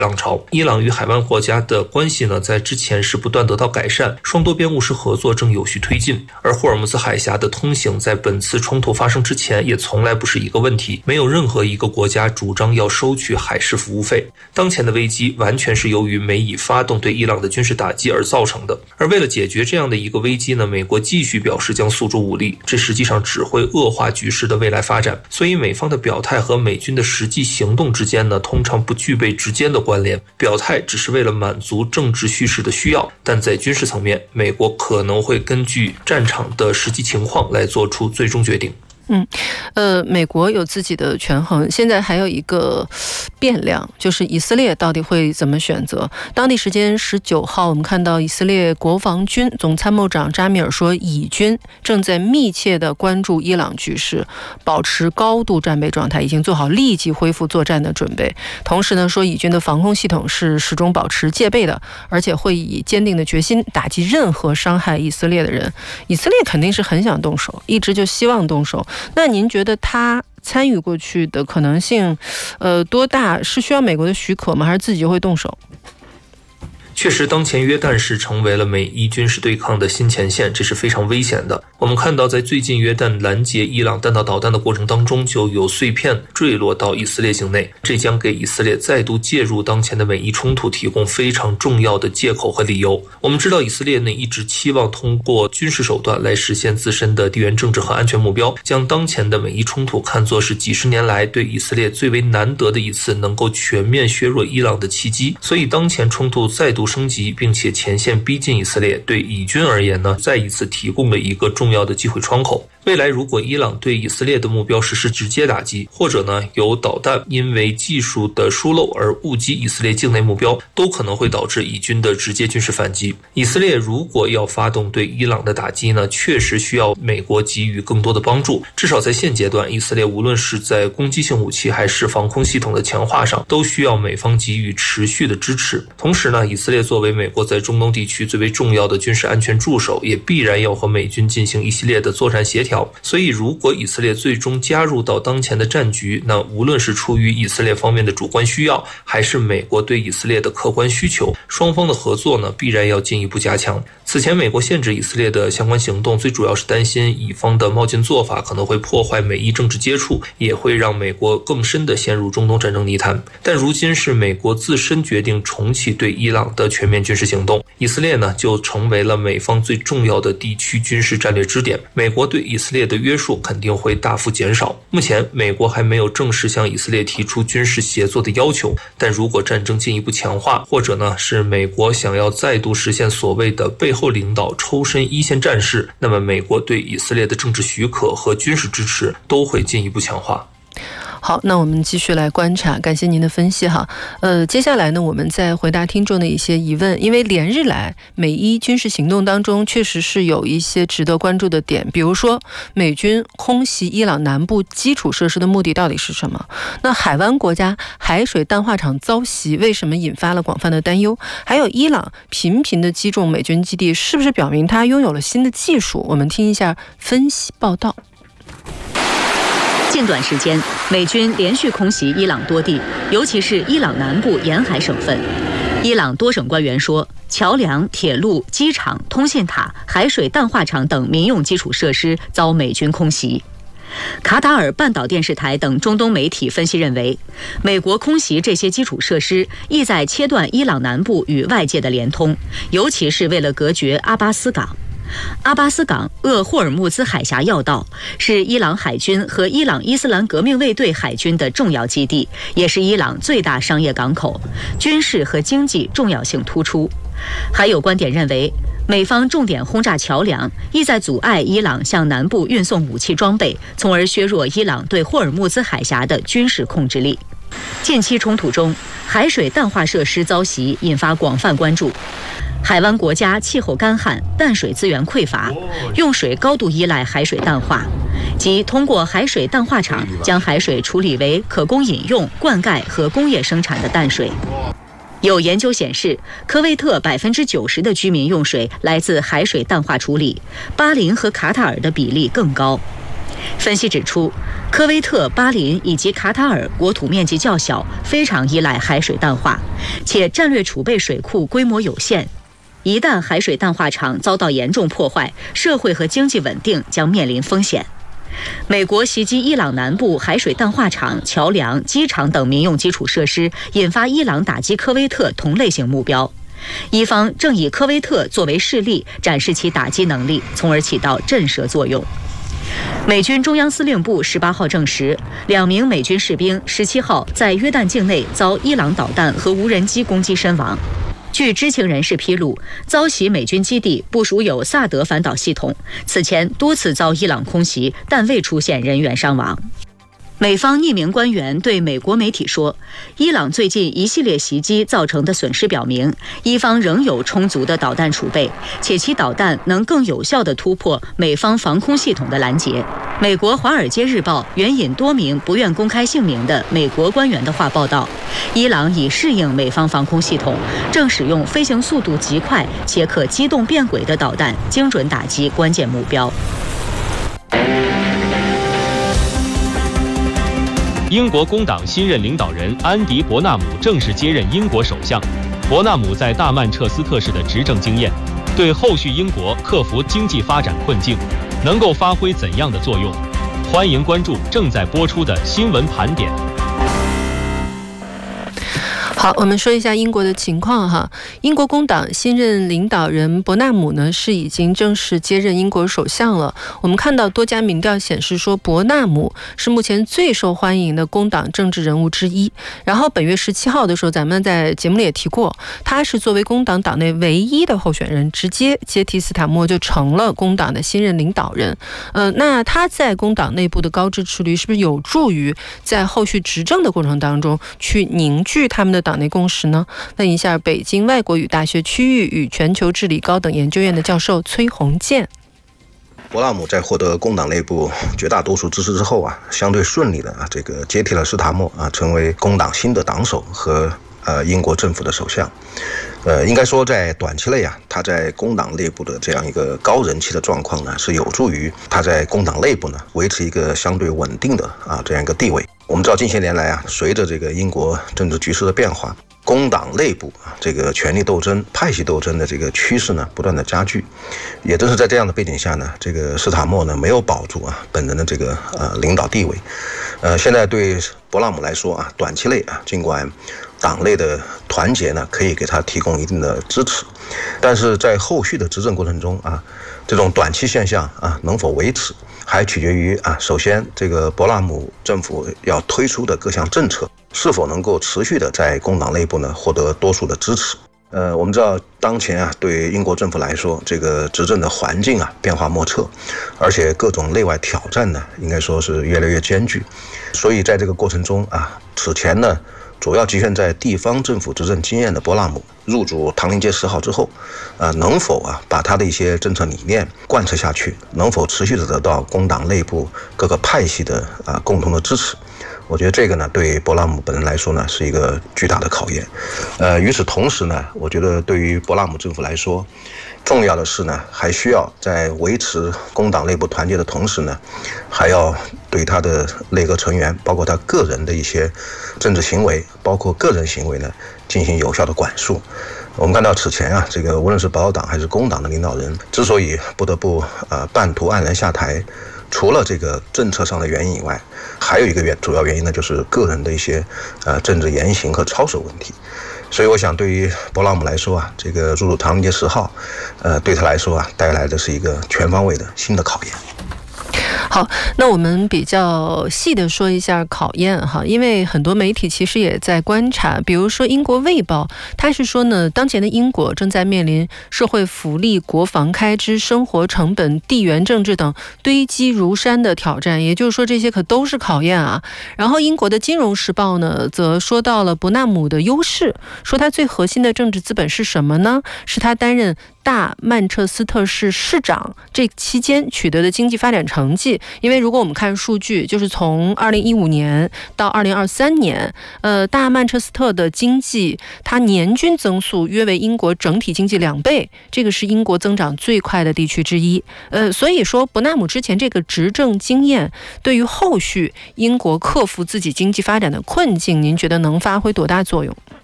浪潮。伊朗与海湾国家的关系呢，在之前是不断得到改善，双多边务实合作正有序推进。而霍尔木兹海峡的通行在本次冲突发生之前也从来不是一个问题，没有任何一个国家主张要收取海事服务费。当前的危机完全是由于美以发动对伊朗的军事打击而造成的。而为了解决这样的一个危机呢，美国继续表示将诉诸武力，这实际上只会恶化局势的未来发展。所以美方的表态和美军的实际行动之间呢，通常不具备直接的关联。表态只是为了满足政治叙事的需要，但在军事层面，美国可能会根据战场的实际情况来做出最终决定。 美国有自己的权衡，现在还有一个变量，就是以色列到底会怎么选择。当地时间19号，我们看到以色列国防军总参谋长扎米尔说，以军正在密切地关注伊朗局势，保持高度战备状态，已经做好立即恢复作战的准备。同时呢，说以军的防空系统是始终保持戒备的，而且会以坚定的决心打击任何伤害以色列的人。以色列肯定是很想动手，一直就希望动手。那您觉得他参与过去的可能性多大？是需要美国的许可吗？还是自己就会动手？ 确实，当前约旦是成为了美伊军事对抗的新前线，这是非常危险的。我们看到，在最近约旦拦截伊朗弹道导弹的过程当中，就有碎片坠落到以色列境内，这将给以色列再度介入当前的美伊冲突提供非常重要的借口和理由。我们知道，以色列呢一直期望通过军事手段来实现自身的地缘政治和安全目标，将当前的美伊冲突看作是几十年来对以色列最为难得的一次能够全面削弱伊朗的契机。所以，当前冲突再度升级，并且前线逼近以色列，对以军而言呢，再一次提供了一个重要的机会窗口。未来如果伊朗对以色列的目标实施直接打击，或者呢有导弹因为技术的疏漏而误击以色列境内目标，都可能会导致以军的直接军事反击。以色列如果要发动对伊朗的打击呢，确实需要美国给予更多的帮助。至少在现阶段，以色列无论是在攻击性武器还是防空系统的强化上，都需要美方给予持续的支持。同时呢，以色列作为美国在中东地区最为重要的军事安全助手，也必然要和美军进行一系列的作战协调。所以如果以色列最终加入到当前的战局，那无论是出于以色列方面的主观需要，还是美国对以色列的客观需求，双方的合作呢必然要进一步加强。此前美国限制以色列的相关行动，最主要是担心以方的冒进做法可能会破坏美伊政治接触，也会让美国更深地陷入中东战争泥潭。但如今是美国自身决定重启对伊朗的全面军事行动，以色列呢就成为了美方最重要的地区军事战略支点，美国对以色列的约束肯定会大幅减少。目前美国还没有正式向以色列提出军事协作的要求，但如果战争进一步强化，或者呢是美国想要再度实现所谓的背后领导抽身一线战事，那么美国对以色列的政治许可和军事支持都会进一步强化。 好，那我们继续来观察，感谢您的分析哈。接下来呢，我们再回答听众的一些疑问。因为连日来美伊军事行动当中，确实是有一些值得关注的点，比如说美军空袭伊朗南部基础设施的目的到底是什么？那海湾国家海水淡化厂遭袭，为什么引发了广泛的担忧？还有伊朗频频的击中美军基地，是不是表明它拥有了新的技术？我们听一下分析报道。 近段时间，美军连续空袭伊朗多地，尤其是伊朗南部沿海省份。伊朗多省官员说，桥梁、铁路、机场、通信塔、海水淡化厂等民用基础设施遭美军空袭。卡塔尔半岛电视台等中东媒体分析认为，美国空袭这些基础设施，意在切断伊朗南部与外界的联通，尤其是为了隔绝阿巴斯港。阿巴斯港鄂霍尔木兹海峡要道，是伊朗海军和伊朗伊斯兰革命卫队海军的重要基地，也是伊朗最大商业港口，军事和经济重要性突出。还有观点认为，美方重点轰炸桥梁，意在阻碍伊朗向南部运送武器装备，从而削弱伊朗对霍尔木兹海峡的军事控制力。近期冲突中，海水淡化设施遭袭，引发广泛关注。海湾国家气候干旱，淡水资源匮乏，用水高度依赖海水淡化，即通过海水淡化厂将海水处理为可供饮用、灌溉和工业生产的淡水。有研究显示，科威特90%的居民用水来自海水淡化处理，巴林和卡塔尔的比例更高。 分析指出，科威特、巴林以及卡塔尔国土面积较小，非常依赖海水淡化，且战略储备水库规模有限。一旦海水淡化厂遭到严重破坏，社会和经济稳定将面临风险。美国袭击伊朗南部海水淡化厂、桥梁、机场等民用基础设施，引发伊朗打击科威特同类型目标。伊方正以科威特作为示例，展示其打击能力，从而起到震慑作用。美军中央司令部18号证实，2名美军士兵17号在约旦境内遭伊朗导弹和无人机攻击身亡。据知情人士披露，遭袭美军基地部署有萨德反导系统，此前多次遭伊朗空袭，但未出现人员伤亡。美方匿名官员对美国媒体说，伊朗最近一系列袭击造成的损失表明，伊方仍有充足的导弹储备，且其导弹能更有效地突破美方防空系统的拦截。美国《华尔街日报》援引多名不愿公开姓名的美国官员的话报道，伊朗已适应美方防空系统，正使用飞行速度极快且可机动变轨的导弹，精准打击关键目标。 英国工党新任领导人安迪·伯纳姆正式接任英国首相。伯纳姆在大曼彻斯特市的执政经验，对后续英国克服经济发展困境能够发挥怎样的作用？欢迎关注正在播出的新闻盘点。 好，我们说一下英国的情况哈。英国工党新任领导人伯纳姆呢是已经正式接任英国首相了。我们看到多家民调显示说，伯纳姆是目前最受欢迎的工党政治人物之一。然后本月17号的时候，咱们在节目里也提过，他是作为工党党内唯一的候选人，直接接替斯坦默，就成了工党的新任领导人。那他在工党内部的高支持率是不是有助于在后续执政的过程当中去凝聚他们的党内共识呢？问一下北京外国语大学区域与全球治理高等研究院的教授崔洪建。 伯纳姆在获得工党内部绝大多数支持之后啊，相对顺利的这个接替了斯塔默成为工党新的党首和英国政府的首相。应该说在短期内他在工党内部的这样一个高人气的状况呢，是有助于他在工党内部呢维持一个相对稳定的这样一个地位。我们知道近些年来随着这个英国政治局势的变化，工党内部这个权力斗争、派系斗争的这个趋势呢不断的加剧。也正是在这样的背景下呢，这个斯塔默呢没有保住本人的这个领导地位。现在对伯纳姆来说短期内尽管党内的团结呢可以给他提供一定的支持，但是在后续的执政过程中这种短期现象能否维持，还取决于首先这个伯纳姆政府要推出的各项政策是否能够持续的在工党内部呢获得多数的支持。我们知道当前对英国政府来说，这个执政的环境变化莫测，而且各种内外挑战呢应该说是越来越艰巨。所以在这个过程中此前呢主要局限在地方政府执政经验的伯纳姆入主唐宁街10号之后，能否把他的一些政策理念贯彻下去，能否持续的得到工党内部各个派系的共同的支持，我觉得这个呢对伯纳姆本人来说呢是一个巨大的考验。与此同时呢，我觉得对于伯纳姆政府来说，重要的是呢，还需要在维持工党内部团结的同时呢，还要对他的内阁成员，包括他个人的一些政治行为，包括个人行为呢，进行有效的管束。我们看到此前这个无论是保守党还是工党的领导人，之所以不得不半途黯然下台，除了这个政策上的原因以外，还有一个主要原因呢，就是个人的一些政治言行和操守问题。所以我想对于伯纳姆来说这个入主唐宁街10号对他来说带来的是一个全方位的新的考验。 好，那我们比较细的说一下考验哈，因为很多媒体其实也在观察，比如说英国卫报，它是说呢，当前的英国正在面临社会福利、国防开支、生活成本、地缘政治等堆积如山的挑战，也就是说这些可都是考验啊。然后英国的金融时报呢，则说到了伯纳姆的优势，说他最核心的政治资本是什么呢？是他担任大曼彻斯特市市长这期间取得的经济发展成绩。因为如果我们看数据，就是从2015年到2023年，大曼彻斯特的经济它年均增速约为英国整体经济2倍，这个是英国增长最快的地区之一。所以说伯纳姆之前这个执政经验对于后续英国克服自己经济发展的困境，您觉得能发挥多大作用？